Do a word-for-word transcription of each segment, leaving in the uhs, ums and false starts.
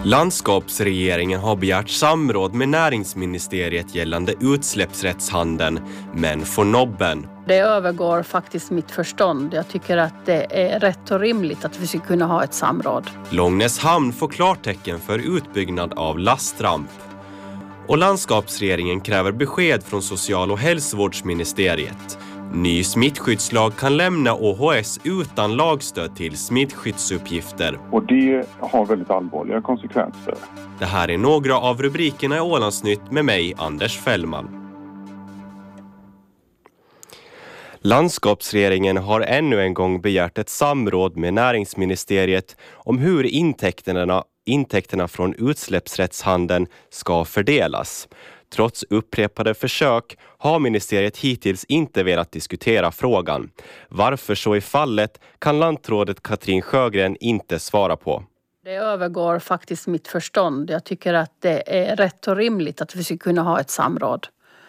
Landskapsregeringen har begärt samråd med näringsministeriet gällande utsläppsrättshandeln, men får nobben. Det övergår faktiskt mitt förstånd. Jag tycker att det är rätt och rimligt att vi ska kunna ha ett samråd. Långnäs hamn får klartecken för utbyggnad av lastramp. Och landskapsregeringen kräver besked från social- och hälsovårdsministeriet. Ny smittskyddslag kan lämna O H S utan lagstöd till smittskyddsuppgifter. Och det har väldigt allvarliga konsekvenser. Det här är några av rubrikerna i Ålandsnytt med mig, Anders Fällman. Landskapsregeringen har ännu en gång begärt ett samråd med näringsministeriet om hur intäkterna, intäkterna från utsläppsrättshandeln ska fördelas. Trots upprepade försök har ministeriet hittills inte velat diskutera frågan. Varför så är fallet kan lantrådet Katrin Sjögren inte svara på. Det övergår faktiskt mitt förstånd. Jag tycker att det är rätt och rimligt att vi ska kunna ha ett samråd.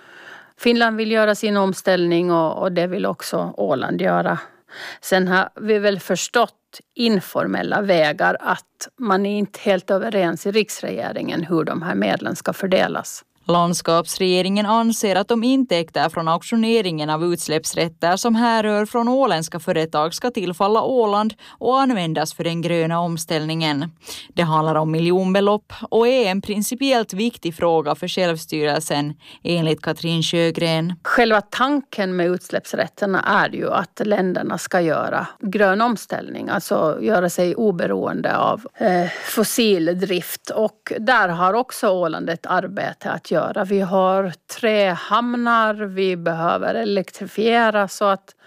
Finland vill göra sin omställning och, och det vill också Åland göra. Sen har vi väl förstått informella vägar att man är inte helt överens i riksregeringen hur de här medlen ska fördelas. Landskapsregeringen anser att de intäkter från auktioneringen av utsläppsrätter som härrör från åländska företag ska tillfalla Åland och användas för den gröna omställningen. Det handlar om miljonbelopp och är en principiellt viktig fråga för självstyrelsen, enligt Katrin Sjögren. Själva tanken med utsläppsrätterna är ju att länderna ska göra grön omställning, alltså göra sig oberoende av eh, fossil drift, och där har också Åland ett arbete att göra. Vi har tre hamnar, vi behöver elektrifiera så att,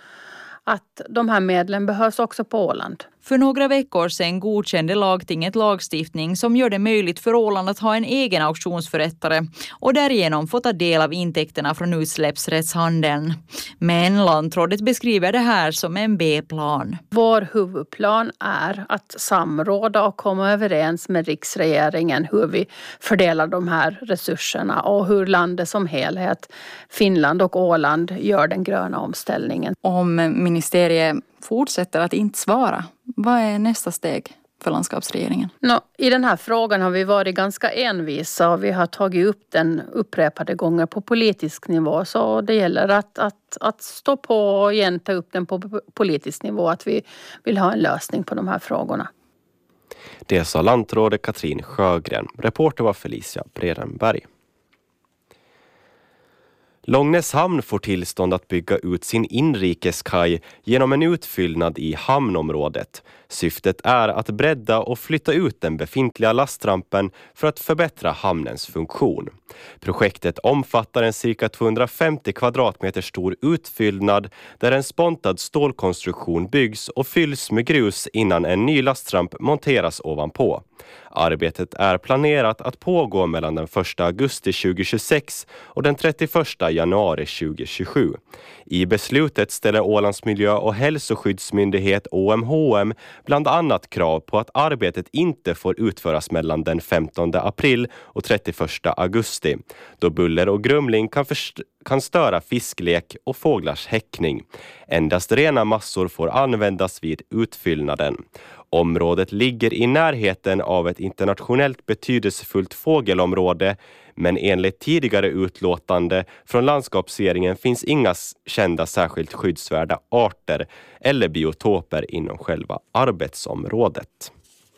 att de här medlen behövs också på Åland. För några veckor sedan godkände lagtinget lagstiftning som gör det möjligt för Åland att ha en egen auktionsförrättare och därigenom få ta del av intäkterna från utsläppsrättshandeln. Men lantrådet beskriver det här som en B-plan. Vår huvudplan är att samråda och komma överens med riksregeringen hur vi fördelar de här resurserna och hur landet som helhet, Finland och Åland, gör den gröna omställningen. Om ministeriet fortsätter att inte svara, vad är nästa steg för landskapsregeringen? No, I den här frågan har vi varit ganska envisa och vi har tagit upp den upprepade gånger på politisk nivå. Så det gäller att, att, att stå på och igen ta upp den på politisk nivå, att vi vill ha en lösning på de här frågorna. Det sa lantrådet Katrin Sjögren. Reporter var Felicia Bredenberg. Långnäs hamn får tillstånd att bygga ut sin inrikeskaj genom en utfyllnad i hamnområdet. Syftet är att bredda och flytta ut den befintliga lastrampen för att förbättra hamnens funktion. Projektet omfattar en cirka tvåhundrafemtio kvadratmeter stor utfyllnad där en spontad stålkonstruktion byggs och fylls med grus innan en ny lastramp monteras ovanpå. Arbetet är planerat att pågå mellan den första augusti tjugohundratjugosex och den trettioförsta januari tjugohundratjugosju. I beslutet ställer Ålands miljö- och hälsoskyddsmyndighet O M H M bland annat krav på att arbetet inte får utföras mellan den femtonde april och trettioförsta augusti, då buller och grumling kan, först- kan störa fisklek och fåglars häckning. Endast rena massor får användas vid utfyllnaden. Området ligger i närheten av ett internationellt betydelsefullt fågelområde, men enligt tidigare utlåtande från landskapsregeringen finns inga kända särskilt skyddsvärda arter eller biotoper inom själva arbetsområdet.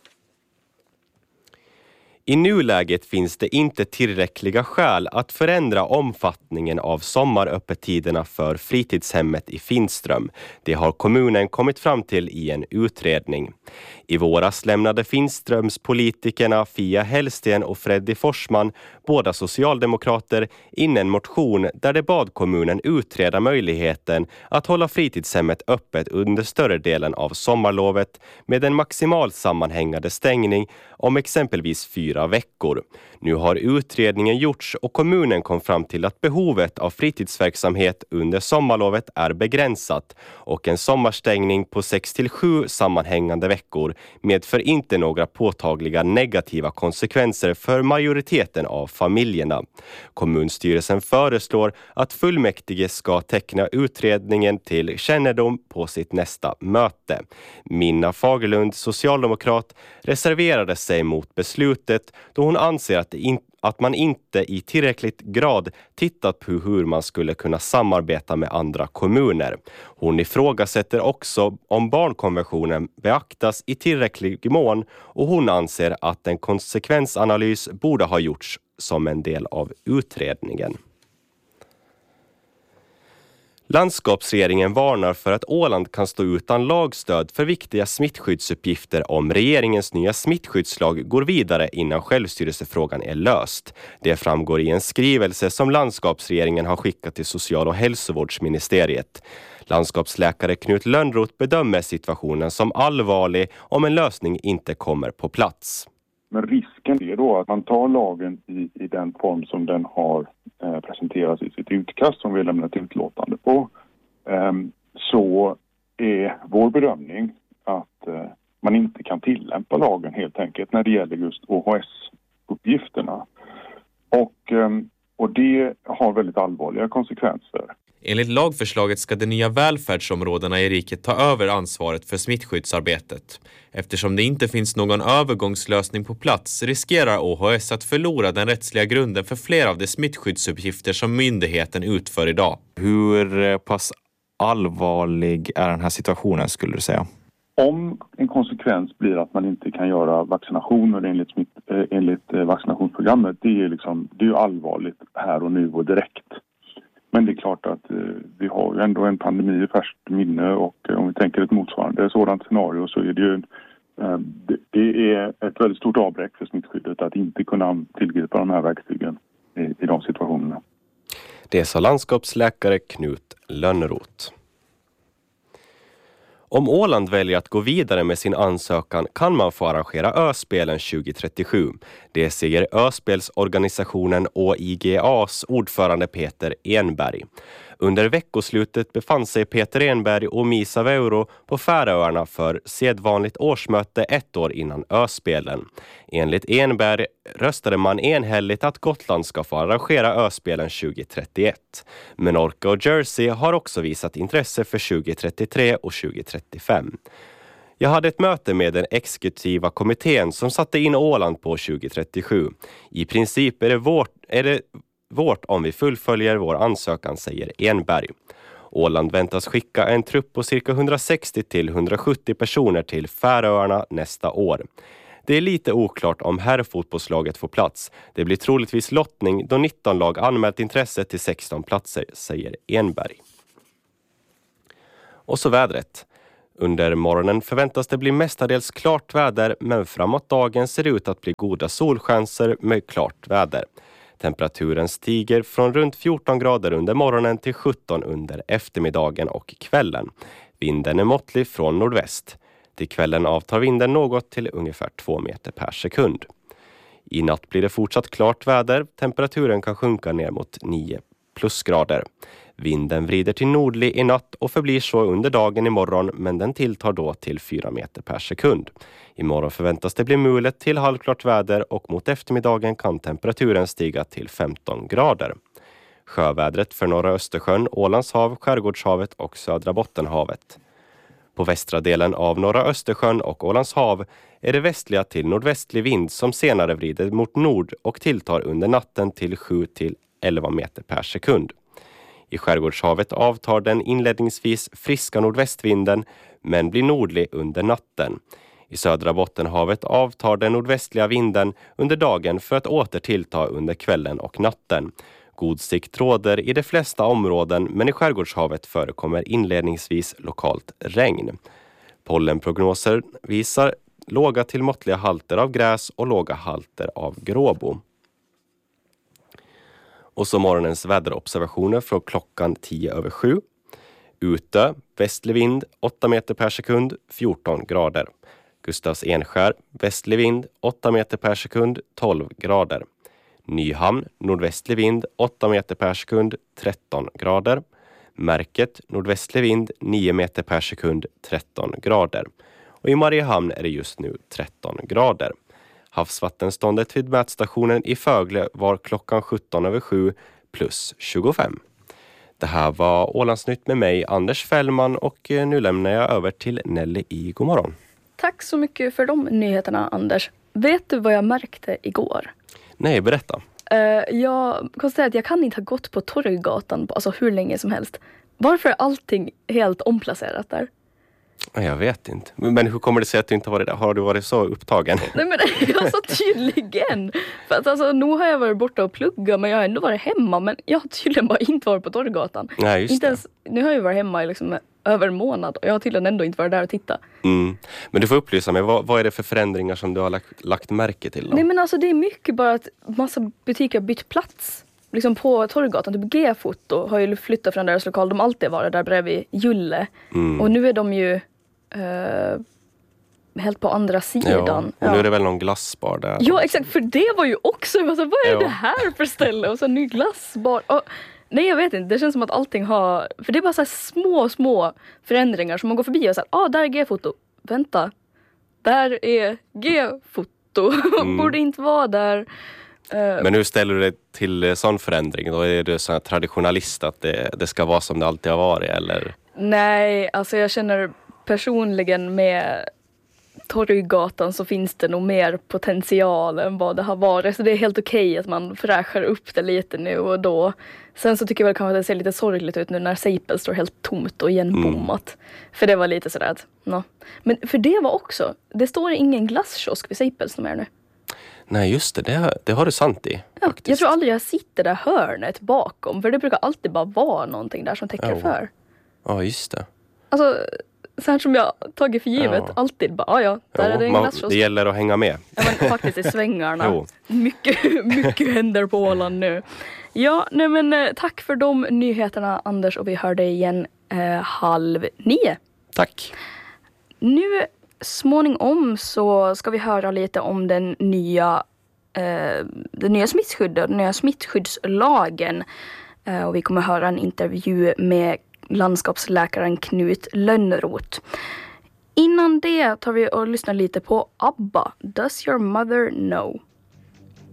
I nuläget finns det inte tillräckliga skäl att förändra omfattningen av sommaröppettiderna för fritidshemmet i Finström. Det har kommunen kommit fram till i en utredning. I våras lämnade Finströms politikerna Fia Hellsten och Freddy Forsman, båda socialdemokrater, in en motion där de bad kommunen utreda möjligheten att hålla fritidshemmet öppet under större delen av sommarlovet med en maximal sammanhängande stängning om exempelvis fyra veckor. Nu har utredningen gjorts och kommunen kom fram till att behovet av fritidsverksamhet under sommarlovet är begränsat och en sommarstängning på sex till sju sammanhängande veckor medför inte några påtagliga negativa konsekvenser för majoriteten av familjerna. Kommunstyrelsen föreslår att fullmäktige ska teckna utredningen till kännedom på sitt nästa möte. Minna Fagerlund, socialdemokrat, reserverade sig mot beslutet smittskyddet då hon anser att, det in, att man inte i tillräckligt grad tittat på hur man skulle kunna samarbeta med andra kommuner. Hon ifrågasätter också om barnkonventionen beaktas i tillräcklig mån och hon anser att en konsekvensanalys borde ha gjorts som en del av utredningen. Landskapsregeringen varnar för att Åland kan stå utan lagstöd för viktiga smittskyddsuppgifter om regeringens nya smittskyddslag går vidare innan självstyrelsefrågan är löst. Det framgår i en skrivelse som landskapsregeringen har skickat till social- och hälsovårdsministeriet. Landskapsläkare Knut Lönnroth bedömer situationen som allvarlig om en lösning inte kommer på plats. Men risken är då att man tar lagen i, i den form som den har eh, presenterats i sitt utkast som vi har lämnat utlåtande på. Eh, så är vår bedömning att eh, man inte kan tillämpa lagen helt enkelt när det gäller just O H S-uppgifterna. Och, eh, och det har väldigt allvarliga konsekvenser. Enligt lagförslaget ska de nya välfärdsområdena i riket ta över ansvaret för smittskyddsarbetet. Eftersom det inte finns någon övergångslösning på plats riskerar O H S att förlora den rättsliga grunden för flera av de smittskyddsuppgifter som myndigheten utför idag. Hur pass allvarlig är den här situationen skulle du säga? Om en konsekvens blir att man inte kan göra vaccinationer enligt, smitt, eh, enligt vaccinationsprogrammet, det är, liksom, det är ju allvarligt här och nu och direkt. Men det är klart att eh, vi har ju ändå en pandemi i färskt minne och eh, om vi tänker ett motsvarande sådant scenario så är det ju eh, det, det är ett väldigt stort avbräck för smittskyddet att inte kunna tillgripa de här verktygen i, i de situationerna. Det sa landskapsläkare Knut Lönnroth. Om Åland väljer att gå vidare med sin ansökan kan man få arrangera Öspelen tjugo trettiosju. Det säger Öspelsorganisationen Å I G A's ordförande Peter Enberg. Under veckoslutet befann sig Peter Enberg och Misa Veuro på Färöarna för sedvanligt årsmöte ett år innan Öspelen. Enligt Enberg röstade man enhälligt att Gotland ska få arrangera Öspelen tjugo trettioett. Menorca och Jersey har också visat intresse för tjugo trettiotre och tjugo trettiofem. Jag hade ett möte med den exekutiva kommittén som satte in Åland på tjugo trettiosju. I princip är det vårt... Är det vårt om vi fullföljer vår ansökan, säger Enberg. Åland väntas skicka en trupp på cirka hundrasextio till hundrasjuttio personer till Färöarna nästa år. Det är lite oklart om herrfotbollslaget får plats. Det blir troligtvis lottning då nitton lag anmält intresse till sexton platser, säger Enberg. Och så vädret. Under morgonen förväntas det bli mestadels klart väder men framåt dagen ser det ut att bli goda solchanser med klart väder. Temperaturen stiger från runt fjorton grader under morgonen till sjutton under eftermiddagen och kvällen. Vinden är måttlig från nordväst. Till kvällen avtar vinden något till ungefär två meter per sekund. I natt blir det fortsatt klart väder. Temperaturen kan sjunka ner mot nio plusgrader. Vinden vrider till nordlig i natt och förblir så under dagen imorgon men den tilltar då till fyra meter per sekund. Imorgon förväntas det bli mulet till halvklart väder och mot eftermiddagen kan temperaturen stiga till femton grader. Sjövädret för norra Östersjön, Ålands hav, Skärgårdshavet och södra Bottenhavet. På västra delen av norra Östersjön och Ålands hav är det västliga till nordvästlig vind som senare vrider mot nord och tilltar under natten till sju till elva meter per sekund. I Skärgårdshavet avtar den inledningsvis friska nordvästvinden men blir nordlig under natten. I södra Bottenhavet avtar den nordvästliga vinden under dagen för att åter tillta under kvällen och natten. God sikt råder i de flesta områden men i Skärgårdshavet förekommer inledningsvis lokalt regn. Pollenprognoser visar låga till måttliga halter av gräs och låga halter av gråbo. Och så morgonens väderobservationer från klockan tio över sju. Ute, västlig vind, åtta meter per sekund, fjorton grader. Gustavs Enskär, västlig vind, åtta meter per sekund, tolv grader. Nyhamn, nordvästlig vind, åtta meter per sekund, tretton grader. Märket, nordvästlig vind, nio meter per sekund, tretton grader. Och i Mariehamn är det just nu tretton grader. Havsvattenståndet vid mätstationen i Fögle var klockan sjutton över sju plus tjugofem. Det här var Ålandsnytt med mig, Anders Fällman, och nu lämnar jag över till Nelly i Godmorgon. Tack så mycket för de nyheterna, Anders. vet du vad jag märkte igår? Nej, berätta. Uh, jag konstaterar att jag kan inte ha gått på Torggatan på, alltså hur länge som helst. Varför är allting helt omplacerat där? Jag vet inte. Men hur kommer det sig att du inte varit där? Har du varit så upptagen? Nej, men jag så tydligen. För att alltså, nu har jag varit borta och pluggat, men jag har ändå varit hemma. Men jag har tydligen bara inte varit på Torggatan. Nej, just inte det. ens, nu har jag varit hemma i liksom över en månad och jag har tydligen ändå inte varit där och tittat. Mm. Men du får upplysa mig, vad, vad är det för förändringar som du har lagt, lagt märke till då? Nej, men alltså det är mycket bara att massa butiker har bytt plats. Liksom på Torggatan, typ G-foto har ju flyttat från deras lokal. De har alltid varit där bredvid Julle. Mm. Och nu är de ju uh, helt på andra sidan. Ja, och nu är det väl någon glassbar där. Ja, exakt. För det var ju också, alltså, vad är ja. det här för ställe? Och så en ny glassbar. Och, nej, jag vet inte. Det känns som att allting har... För det är bara så här små, små förändringar som man går förbi och säger, ah, där är G-foto. Vänta. Där är G-foto. Mm. Borde inte vara där. Men hur ställer du dig till sån förändring? Då är du sån här traditionalist att det, det ska vara som det alltid har varit, eller? Nej, alltså jag känner personligen med Torggatan så finns det nog mer potential än vad det har varit. Så det är helt okej att man fräschar upp det lite nu och då. Sen så tycker jag väl kanske att det ser lite sorgligt ut nu när Seipel står helt tomt och igenbommat. Mm. För det var lite sådär att, no. Men för det var också, det står ingen glasskiosk vid Seipels som är nu. Nej, just det. Det, det har du sant i. Ja, jag tror aldrig jag sitter där hörnet bakom. För det brukar alltid bara vara någonting där som täcker oh. för. Ja, just det. Alltså, så här som jag tagit för givet. Ja. Alltid bara, ah, ja, där jo, är det en man, glasskiosk. Det gäller att hänga med. Ja, men faktiskt i svängarna. mycket, mycket händer på Åland nu. Ja, nej men tack för de nyheterna, Anders. Och vi hör dig igen eh, halv nio. Tack. Nu småningom så ska vi höra lite om den nya eh, den nya smittskyddet, den nya smittskyddslagen. Eh, och vi kommer höra en intervju med landskapsläkaren Knut Lönnroth. Innan det tar vi och lyssnar lite på ABBA, Does Your Mother Know?